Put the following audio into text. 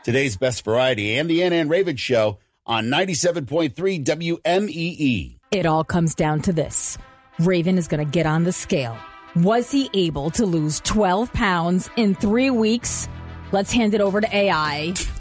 Today's Best Variety and the Anna and Raven Show on 97.3 WMEE. It all comes down to this. Raven is going to get on the scale. Was he able to lose 12 pounds in 3 weeks? Let's hand it over to AI.